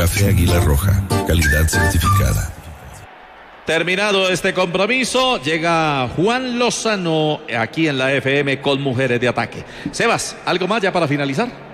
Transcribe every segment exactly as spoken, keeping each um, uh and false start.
Café Águila Roja, calidad certificada. Terminado este compromiso, llega Juan Lozano aquí en la F M con Mujeres de Ataque. Sebas, ¿algo más ya para finalizar?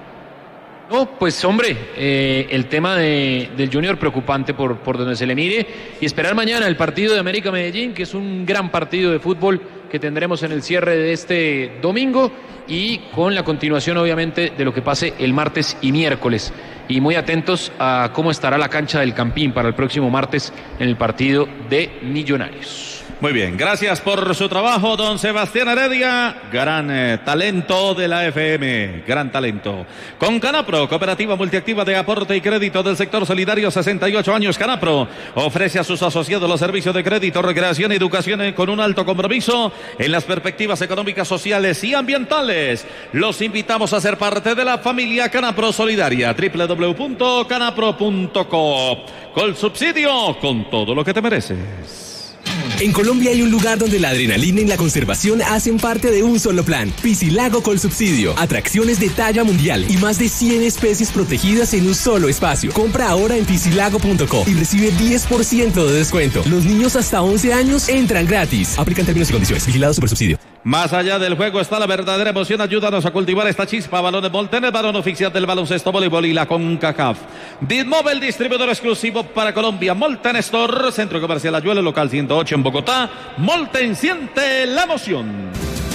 No, pues hombre, eh, el tema de, del Junior preocupante por, por donde se le mire, y esperar mañana el partido de América Medellín, que es un gran partido de fútbol que tendremos en el cierre de este domingo, y con la continuación obviamente de lo que pase el martes y miércoles, y muy atentos a cómo estará la cancha del Campín para el próximo martes en el partido de Millonarios. Muy bien, gracias por su trabajo, don Sebastián Heredia, gran eh, talento de la F M, gran talento. Con Canapro, cooperativa multiactiva de aporte y crédito del sector solidario, sesenta y ocho años. Canapro ofrece a sus asociados los servicios de crédito, recreación y educación con un alto compromiso en las perspectivas económicas, sociales y ambientales. Los invitamos a ser parte de la familia Canapro Solidaria, doble u doble u doble u punto canapro punto com. Con subsidio, con todo lo que te mereces. En Colombia hay un lugar donde la adrenalina y la conservación hacen parte de un solo plan. Piscilago Colsubsidio. Atracciones de talla mundial y más de cien especies protegidas en un solo espacio. Compra ahora en piscilago punto co y recibe diez por ciento de descuento. Los niños hasta once años entran gratis. Aplican términos y condiciones. Vigilado Supersubsidio. Más allá del juego está la verdadera emoción. Ayúdanos a cultivar esta chispa. Balones Molten, el balón oficial del baloncesto, voleibol y la CONCACAF. Ditmobile, distribuidor exclusivo para Colombia. Molten Store, Centro Comercial Ayuelo, local ciento ocho en Bogotá. Molten, siente la emoción.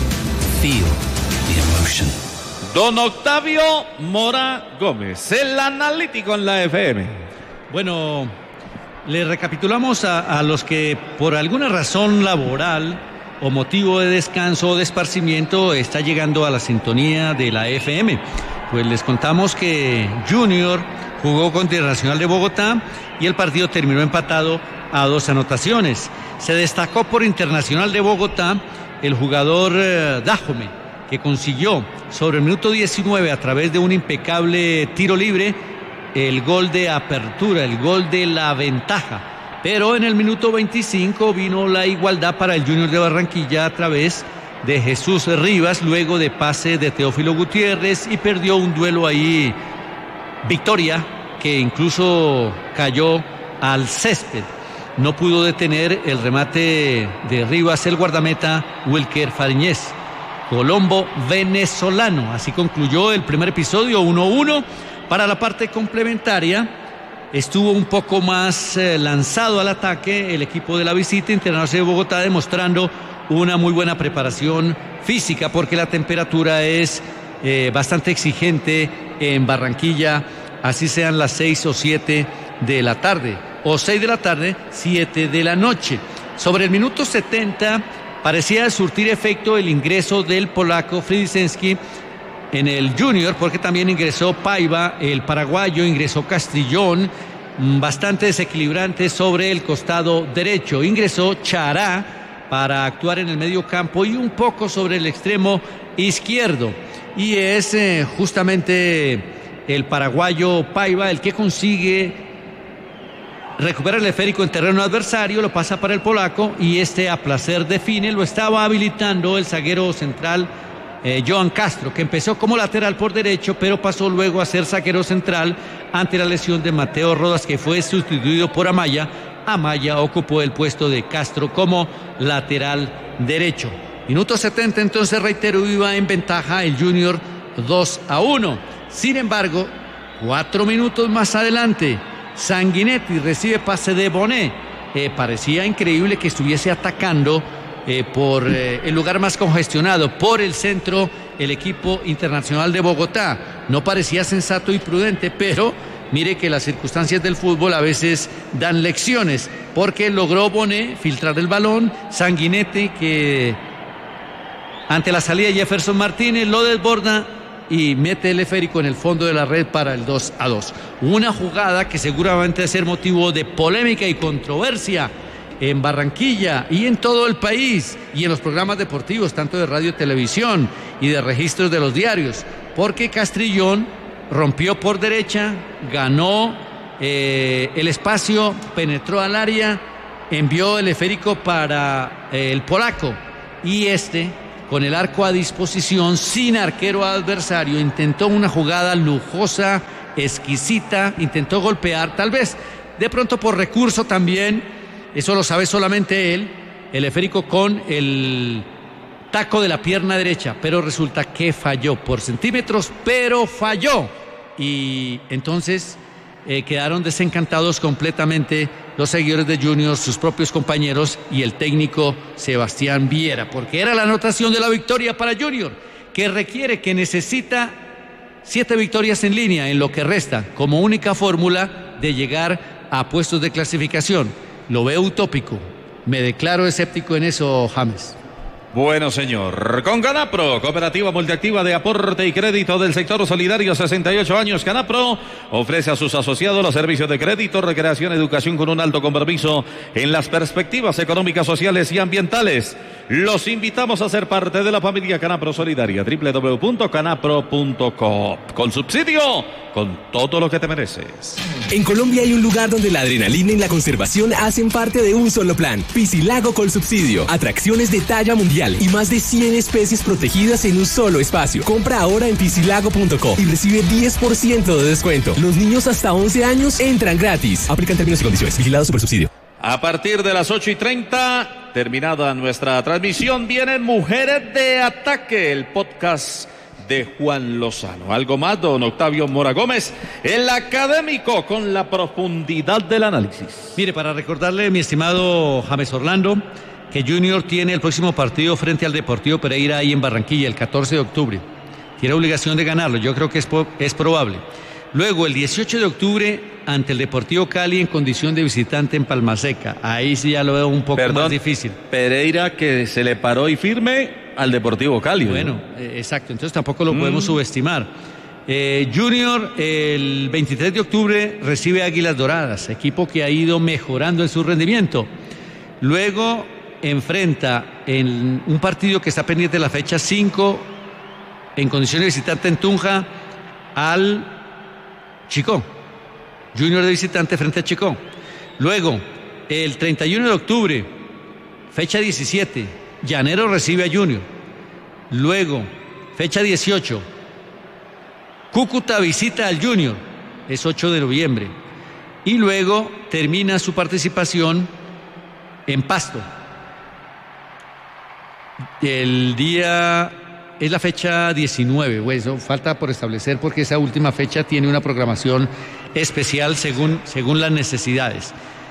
Feel the emotion. Don Octavio Mora Gómez, el analítico en la F M. Bueno, le recapitulamos a, a los que por alguna razón laboral o motivo de descanso o de esparcimiento está llegando a la sintonía de la F M. Pues les contamos que Junior jugó contra el Nacional de Bogotá y el partido terminó empatado a dos anotaciones. Se destacó por Internacional de Bogotá el jugador eh, Dajome, que consiguió sobre el minuto diecinueve a través de un impecable tiro libre el gol de apertura, el gol de la ventaja. Pero en el minuto veinticinco vino la igualdad para el Junior de Barranquilla a través de Jesús Rivas, luego de pase de Teófilo Gutiérrez, y perdió un duelo ahí, Victoria, que incluso cayó al césped. No pudo detener el remate de Rivas el guardameta Wilker Fariñez, Colombo venezolano. Así concluyó el primer episodio, uno a uno. Para la parte complementaria estuvo un poco más eh, lanzado al ataque el equipo de la visita, Internacional de Bogotá, demostrando una muy buena preparación física, porque la temperatura es eh, bastante exigente en Barranquilla, así sean las seis o siete de la tarde, o seis de la tarde, siete de la noche. Sobre el minuto setenta parecía surtir efecto el ingreso del polaco Fridzenski en el Junior, porque también ingresó Paiva, el paraguayo, ingresó Castrillón, bastante desequilibrante sobre el costado derecho, ingresó Chará para actuar en el medio campo y un poco sobre el extremo izquierdo, y es eh, justamente el paraguayo Paiva el que consigue recuperar el esférico en terreno adversario, lo pasa para el polaco y este a placer define. Lo estaba habilitando el zaguero central Eh, Johan Castro, que empezó como lateral por derecho, pero pasó luego a ser zaguero central ante la lesión de Mateo Rodas, que fue sustituido por Amaya. Amaya ocupó el puesto de Castro como lateral derecho. Minuto setenta, entonces, reitero, iba en ventaja el Junior dos a uno. Sin embargo, cuatro minutos más adelante, Sanguinetti recibe pase de Bonet. Eh, parecía increíble que estuviese atacando Eh, por eh, el lugar más congestionado, por el centro, el equipo Internacional de Bogotá. No parecía sensato y prudente, pero mire que las circunstancias del fútbol a veces dan lecciones, porque logró Bonet filtrar el balón. Sanguinetti, que ante la salida de Jefferson Martínez, lo desborda y mete el esférico en el fondo de la red para el dos a dos. Una jugada que seguramente va a ser motivo de polémica y controversia en Barranquilla y en todo el país, y en los programas deportivos, tanto de radio y televisión, y de registros de los diarios, porque Castrillón rompió por derecha, ganó eh, el espacio, penetró al área, envió el esférico para eh, el polaco, y este, con el arco a disposición, sin arquero adversario, intentó una jugada lujosa exquisita, intentó golpear, tal vez de pronto por recurso también, eso lo sabe solamente él, el esférico con el taco de la pierna derecha, pero resulta que falló por centímetros, pero falló. Y entonces eh, quedaron desencantados completamente los seguidores de Junior, sus propios compañeros y el técnico Sebastián Viera, porque era la anotación de la victoria para Junior, que requiere, que necesita siete victorias en línea en lo que resta, como única fórmula de llegar a puestos de clasificación. Lo veo utópico, me declaro escéptico en eso, James. Bueno, señor. Con Canapro, cooperativa multiactiva de aporte y crédito del sector solidario, sesenta y ocho años. Canapro ofrece a sus asociados los servicios de crédito, recreación, educación con un alto compromiso en las perspectivas económicas, sociales y ambientales. Los invitamos a ser parte de la familia Canapro Solidaria, doble u doble u doble u punto canapro punto com. Con subsidio, con todo lo que te mereces. En Colombia hay un lugar donde la adrenalina y la conservación hacen parte de un solo plan. Piscilago con subsidio. Atracciones de talla mundial y más de cien especies protegidas en un solo espacio. Compra ahora en piscilago punto co y recibe diez por ciento de descuento. Los niños hasta once años entran gratis. Aplican términos y condiciones. Vigilado Supersubsidio. A partir de las ocho y treinta, terminada nuestra transmisión, vienen Mujeres de Ataque, el podcast de Juan Lozano. Algo más, don Octavio Mora Gómez, el académico con la profundidad del análisis. Mire, para recordarle, mi estimado James Orlando, que Junior tiene el próximo partido frente al Deportivo Pereira ahí en Barranquilla, el catorce de octubre. Tiene obligación de ganarlo, yo creo que es, es probable. Luego, el dieciocho de octubre, ante el Deportivo Cali en condición de visitante en Palmaseca. Ahí sí ya lo veo un poco Perdón, más difícil. Pereira que se le paró y firme al Deportivo Cali. Bueno, ¿no? eh, exacto, entonces tampoco lo mm. podemos subestimar. Eh, Junior, el veintitrés de octubre, recibe Águilas Doradas, equipo que ha ido mejorando en su rendimiento. Luego enfrenta en un partido que está pendiente de la fecha cinco, en condición de visitante en Tunja, al Chicó. Junior de visitante frente a Chicó. Luego, el treinta y uno de octubre, fecha diecisiete, Llanero recibe a Junior. Luego, fecha dieciocho, Cúcuta visita al Junior, es ocho de noviembre. Y luego termina su participación en Pasto. El día... es la fecha diecinueve, bueno, eso falta por establecer porque esa última fecha tiene una programación especial según, según las necesidades.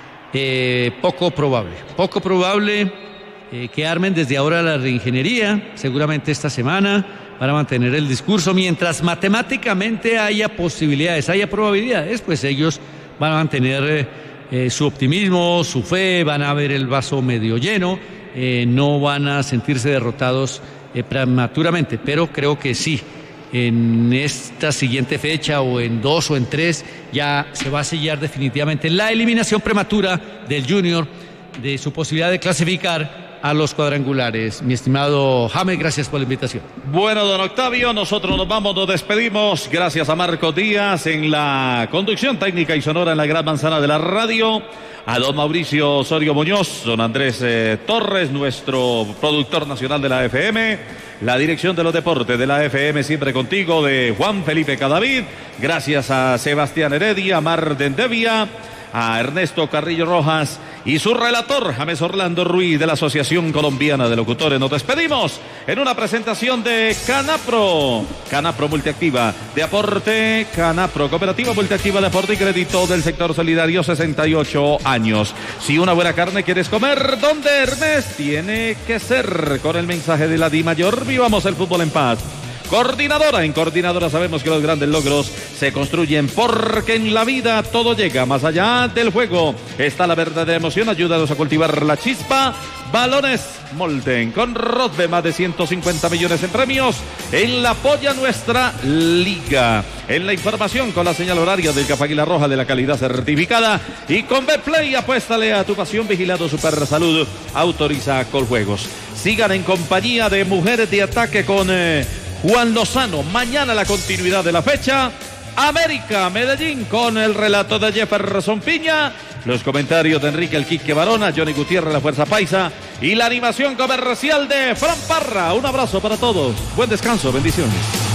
Eh, poco probable, poco probable eh, que armen desde ahora la reingeniería, seguramente esta semana, para mantener el discurso, mientras matemáticamente haya posibilidades, haya probabilidades, pues ellos van a mantener eh, eh, su optimismo, su fe, van a ver el vaso medio lleno, eh, no van a sentirse derrotados Eh, prematuramente, pero creo que sí, en esta siguiente fecha o en dos o en tres ya se va a sellar definitivamente la eliminación prematura del Junior de su posibilidad de clasificar a los cuadrangulares. Mi estimado James, gracias por la invitación. Bueno, don Octavio, nosotros nos vamos, nos despedimos, gracias a Marco Díaz en la conducción técnica y sonora en la gran manzana de la radio, a don Mauricio Osorio Muñoz, don Andrés eh, Torres, nuestro productor nacional de la F M, la dirección de los deportes de la F M siempre contigo, de Juan Felipe Cadavid, gracias a Sebastián Heredia, Marden Devia, a Ernesto Carrillo Rojas y su relator, James Orlando Ruiz, de la Asociación Colombiana de Locutores. Nos despedimos en una presentación de Canapro, Canapro Multiactiva de Aporte, Canapro, Cooperativa Multiactiva de Aporte y Crédito del sector solidario, sesenta y ocho años. Si una buena carne quieres comer, ¿dónde, Ernest? Tiene que ser con el mensaje de la Di Mayor. Vivamos el fútbol en paz. Coordinadora, en Coordinadora sabemos que los grandes logros se construyen porque en la vida todo llega más allá del juego. Está la verdadera emoción, ayúdanos a cultivar la chispa. Balones Molden con Rodbe, más de ciento cincuenta millones en premios en la Polla Nuestra Liga. En la información con la señal horaria del Café Águila Roja de la calidad certificada y con Betplay, apuéstale a tu pasión, vigilado Super Salud, autoriza Coljuegos. Sigan en compañía de Mujeres de Ataque con eh, Juan Lozano. Mañana la continuidad de la fecha. América Medellín con el relato de Jefferson Piña, los comentarios de Enrique El Quique Barona, Johnny Gutiérrez, la Fuerza Paisa y la animación comercial de Fran Parra. Un abrazo para todos. Buen descanso. Bendiciones.